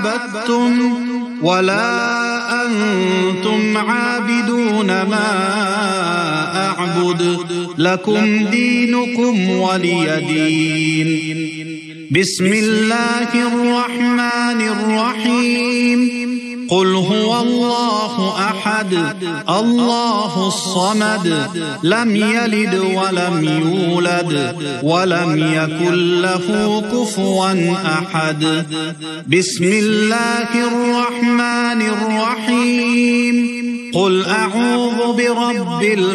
عبدتم ولا أنتم عابدون ما أعبد لكم دينكم ولي دين. بسم الله الرحمن الرحيم. قل هو الله أحد الله الصمد لم يلد ولم يولد ولم يكن له كفوا أحد. بسم الله الرحمن الرحيم. قل أعوذ برب